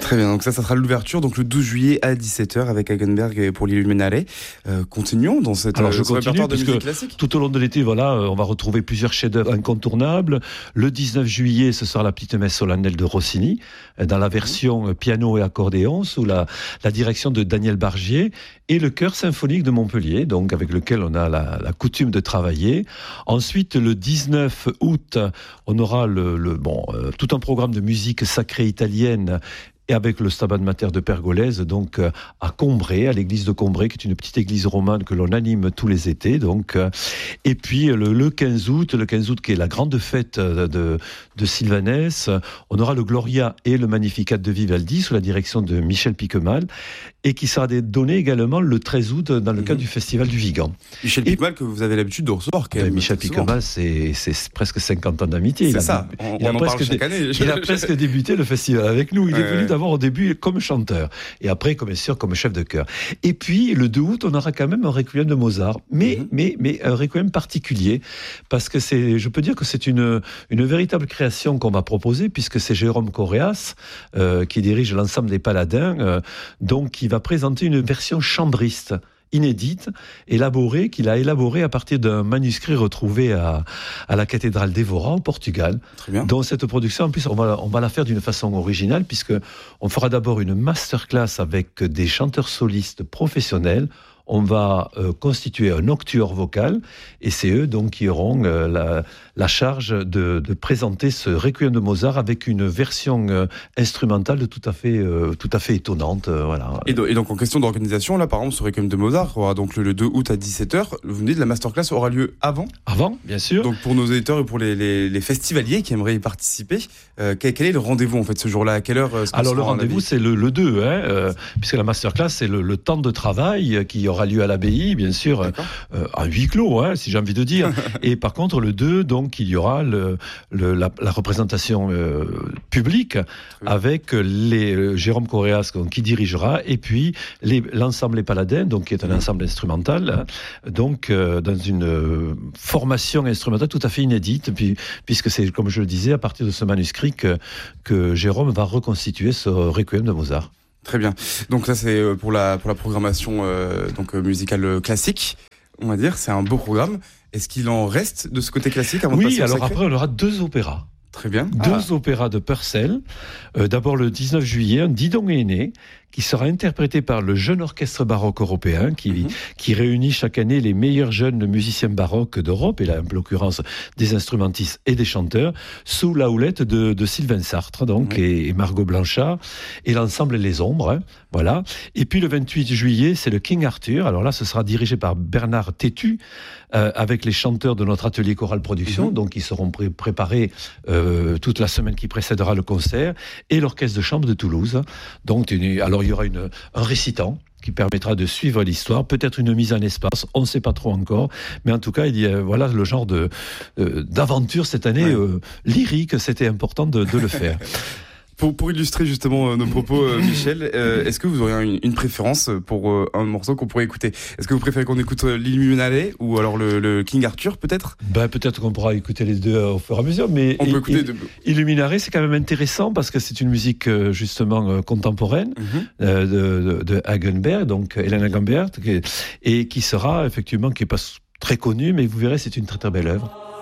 Très bien, donc ça sera l'ouverture, donc le 12 juillet à 17h avec Hagenberg pour l'Illuminare. Continuons dans cette Alors je continue, de musique classique. Tout au long de l'été, on va retrouver plusieurs chefs-d'œuvre incontournables. Le 19 juillet, ce sera la petite messe solennelle de Rossini, dans la version piano et accordéon, sous la direction de Daniel Bargier, et le chœur symphonique de Montpellier, donc avec lequel on a la coutume de travailler. Ensuite, le 19 août, on aura tout un programme de musique sacrée italienne, et avec le Stabat Mater de Pergolèse, donc à Combray, à l'église de Combray, qui est une petite église romane que l'on anime tous les étés. Donc, et puis le 15 août, qui est la grande fête de Sylvanès, on aura le Gloria et le Magnificat de Vivaldi sous la direction de Michel Piquemal, et qui sera donné également le 13 août dans le cadre du Festival du Vigan. Michel Piquemal, que vous avez l'habitude de recevoir quand même. Michel Piquemal, c'est presque 50 ans d'amitié. C'est ça, on en parle chaque année. Il a presque débuté le festival avec nous. Il est venu d'abord au début comme chanteur, et après, comme chef de chœur. Et puis, le 2 août, on aura quand même un requiem de Mozart, mais un requiem particulier, parce que je peux dire que c'est une véritable création qu'on va proposer, puisque c'est Jérôme Correas qui dirige l'ensemble des Paladins, donc qui va présenter une version chambriste inédite, qu'il a élaborée à partir d'un manuscrit retrouvé à la cathédrale d'Evora au Portugal. Très bien. Dans cette production, en plus, on va la faire d'une façon originale, puisque on fera d'abord une masterclass avec des chanteurs solistes professionnels. On va constituer un octuor vocal, et c'est eux donc qui auront la charge de présenter ce Requiem de Mozart avec une version instrumentale tout à fait étonnante. Voilà. Et donc en question d'organisation, là par exemple ce Requiem de Mozart aura donc le 2 août à 17h. Vous me dites la masterclass aura lieu avant ? Avant, bien sûr. Donc pour nos auditeurs et pour les festivaliers qui aimeraient y participer, quel est le rendez-vous en fait ce jour-là ? À quelle heure Alors le rendez-vous c'est le 2, puisque la masterclass c'est le temps de travail qui aura lieu à l'abbaye, bien sûr, à huis clos, si j'ai envie de dire. Et par contre, le 2, donc, il y aura la représentation publique avec Jérôme Correas qui dirigera, et puis l'ensemble Les Paladins, donc, qui est un ensemble instrumental, donc, dans une formation instrumentale tout à fait inédite, puisque c'est, comme je le disais, à partir de ce manuscrit que Jérôme va reconstituer ce Requiem de Mozart. Très bien. Donc ça c'est pour la programmation musicale classique, on va dire. C'est un beau programme. Est-ce qu'il en reste de ce côté classique avant de passer au sacré ? Après on aura 2 opéras. Très bien. 2 opéras de Purcell. D'abord le 19 juillet, un Didon est né, qui sera interprété par le jeune orchestre baroque européen, qui réunit chaque année les meilleurs jeunes musiciens baroques d'Europe, et là, en l'occurrence des instrumentistes et des chanteurs, sous la houlette de Sylvain Sartre, donc, et Margot Blanchard, et l'ensemble Les Ombres, voilà. Et puis le 28 juillet, c'est le King Arthur. Alors là, ce sera dirigé par Bernard Tétu, avec les chanteurs de notre atelier Chorale Production, donc ils seront préparés toute la semaine qui précédera le concert, et l'orchestre de chambre de Toulouse. Donc, alors il y aura un récitant qui permettra de suivre l'histoire, peut-être une mise en espace, on ne sait pas trop encore, mais en tout cas, il y a le genre d'aventure cette année lyrique, c'était important de le faire. Pour illustrer justement nos propos, Michel, est-ce que vous auriez une préférence pour un morceau qu'on pourrait écouter ? Est-ce que vous préférez qu'on écoute l'Illuminare ou alors le King Arthur peut-être ? Peut-être qu'on pourra écouter les deux au fur et à mesure, mais on peut écouter Illuminare, c'est quand même intéressant parce que c'est une musique justement contemporaine de Hagenberg, donc Hélène Hagenberg, et qui sera effectivement, qui est pas très connue, mais vous verrez, c'est une très très belle œuvre.